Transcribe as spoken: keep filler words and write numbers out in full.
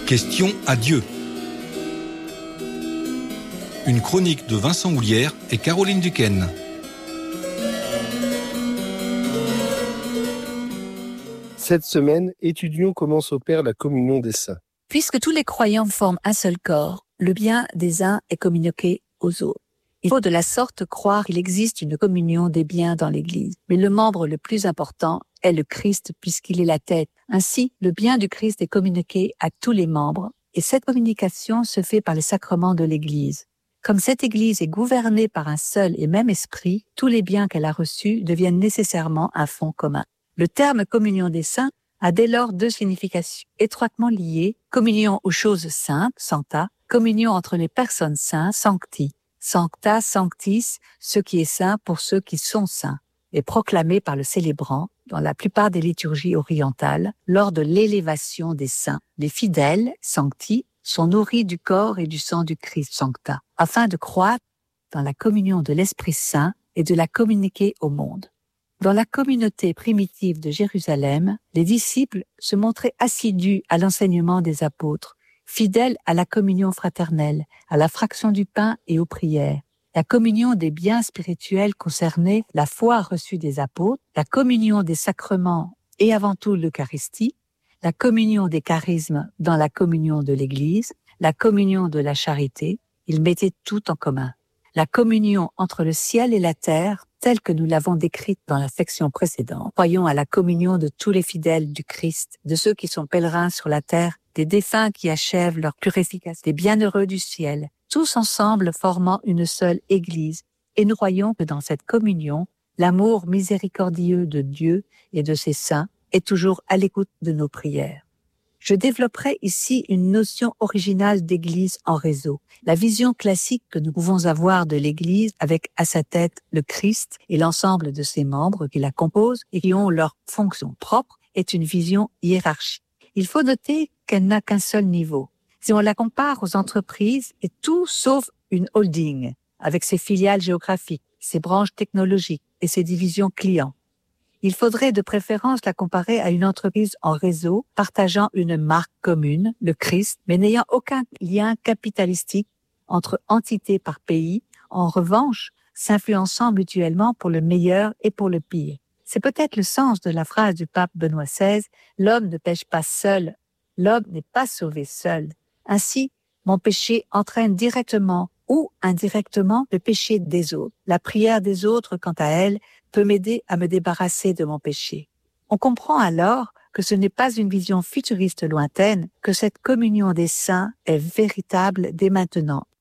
Question à Dieu. Une chronique de Vincent Houlière et Caroline Duquesne. Cette semaine, étudions comment s'opère la communion des saints. Puisque tous les croyants forment un seul corps, le bien des uns est communiqué aux autres. Il faut de la sorte croire qu'il existe une communion des biens dans l'Église. Mais le membre le plus important est le Christ puisqu'il est la tête. Ainsi, le bien du Christ est communiqué à tous les membres et cette communication se fait par les sacrements de l'Église. Comme cette Église est gouvernée par un seul et même esprit, tous les biens qu'elle a reçus deviennent nécessairement un fonds commun. Le terme communion des saints a dès lors deux significations étroitement liées. Communion aux choses saintes, sancta, communion entre les personnes saintes, sancti. Sancta, sanctis, ce qui est saint pour ceux qui sont saints, est proclamé par le célébrant dans la plupart des liturgies orientales lors de l'élévation des saints. Les fidèles, sancti, sont nourris du corps et du sang du Christ, sancta, afin de croître dans la communion de l'Esprit Saint et de la communiquer au monde. Dans la communauté primitive de Jérusalem, les disciples se montraient assidus à l'enseignement des apôtres, fidèles à la communion fraternelle, à la fraction du pain et aux prières. La communion des biens spirituels concernait la foi reçue des apôtres, la communion des sacrements et avant tout l'Eucharistie, la communion des charismes dans la communion de l'Église, la communion de la charité. Ils mettaient tout en commun. La communion entre le ciel et la terre, telle que nous l'avons décrite dans la section précédente. Croyons à la communion de tous les fidèles du Christ, de ceux qui sont pèlerins sur la terre, des défunts qui achèvent leur purification, des bienheureux du ciel, tous ensemble formant une seule Église. Et nous croyons que dans cette communion, l'amour miséricordieux de Dieu et de ses saints est toujours à l'écoute de nos prières. Je développerai ici une notion originale d'Église en réseau. La vision classique que nous pouvons avoir de l'Église avec à sa tête le Christ et l'ensemble de ses membres qui la composent et qui ont leurs fonctions propres est une vision hiérarchique. Il faut noter qu'elle n'a qu'un seul niveau. Si on la compare aux entreprises, c'est tout sauf une holding, avec ses filiales géographiques, ses branches technologiques et ses divisions clients. Il faudrait de préférence la comparer à une entreprise en réseau, partageant une marque commune, le Christ, mais n'ayant aucun lien capitalistique entre entités par pays, en revanche, s'influençant mutuellement pour le meilleur et pour le pire. C'est peut-être le sens de la phrase du pape Benoît seize, « L'homme ne pêche pas seul, l'homme n'est pas sauvé seul ». Ainsi, mon péché entraîne directement ou indirectement le péché des autres. La prière des autres, quant à elle, peut m'aider à me débarrasser de mon péché. On comprend alors que ce n'est pas une vision futuriste lointaine, que cette communion des saints est véritable dès maintenant